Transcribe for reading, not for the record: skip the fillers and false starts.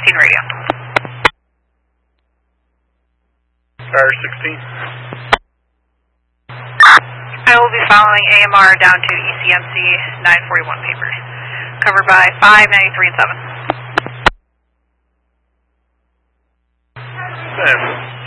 16 radio. Fire 16. I will be following AMR down to ECMC 941 papers. Covered by 593 and 7. 7.